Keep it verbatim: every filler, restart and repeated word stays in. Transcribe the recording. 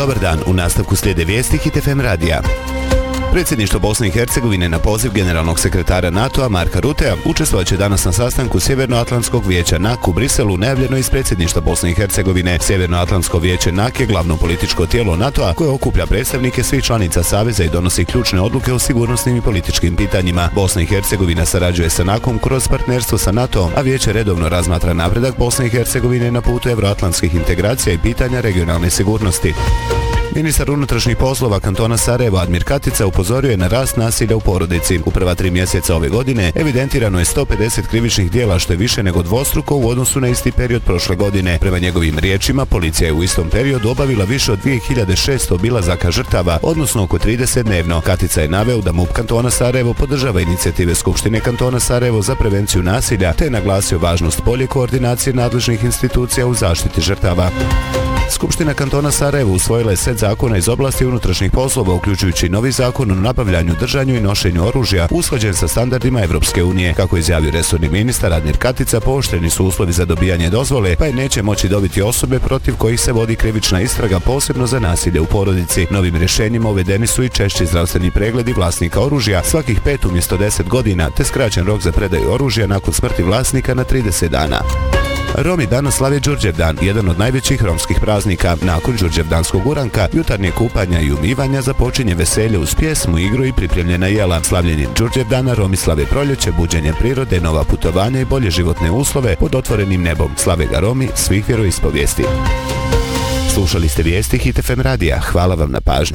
Dobar dan, u nastavku slijede vijesti Hit F M radija. Predsjedništvo Bosne i Hercegovine na poziv generalnog sekretara NATO-a Marka Rutea učestvovat će danas na sastanku Sjevernoatlantskog vijeća N A C u Briselu, najavljeno iz predsjedništva Bosne i Hercegovine. Sjevernoatlantsko vijeće N A C je glavno političko tijelo NATO-a koje okuplja predstavnike svih članica Saveza i donosi ključne odluke o sigurnosnim i političkim pitanjima. Bosna i Hercegovina sarađuje sa N A C-om kroz partnerstvo sa NATO-om, a vijeće redovno razmatra napredak Bosne i Hercegovine na putu evroatlantskih integracija i pitanja regionalne sigurnosti. Ministar unutrašnjih poslova kantona Sarajevo Admir Katica upozorio je na rast nasilja u porodici. U prva tri mjeseca ove godine evidentirano je sto pedeset krivičnih djela, što je više nego dvostruko u odnosu na isti period prošle godine. Prema njegovim riječima, policija je u istom periodu obavila više od dvije hiljade šesto obilazaka žrtava, odnosno oko trideset dnevno. Katica je naveo da MUP kantona Sarajevo podržava inicijative Skupštine kantona Sarajevo za prevenciju nasilja, te je naglasio važnost bolje koordinacije nadležnih institucija u zaštiti žrtava. Skupština kantona Sarajevo usvojila je set zakona iz oblasti unutrašnjih poslova, uključujući novi zakon o nabavljanju, držanju i nošenju oružja, usklađen sa standardima Evropske unije. Kako izjavio resorni ministar Admir Katica, pooštreni su uslovi za dobijanje dozvole, pa je neće moći dobiti osobe protiv kojih se vodi krivična istraga, posebno za nasilje u porodici. Novim rješenjima uvedeni su i češći zdravstveni pregledi vlasnika oružja svakih pet umjesto deset godina, te skraćen rok za predaju oružja nakon smrti vlasnika na trideset dana. Romi danas slave Đurđevdan, jedan od najvećih romskih praznika. Nakon Đurđevdanskog uranka, jutarnje kupanja i umivanja započinje veselje uz pjesmu, igru i pripremljena jela. Slavljenjem Đurđevdana Romi slave proljeće, buđenje prirode, nova putovanja i bolje životne uslove pod otvorenim nebom. Slave ga Romi svih vjeroispovijesti. Slušali ste vijesti Hit F M radija. Hvala vam na pažnji.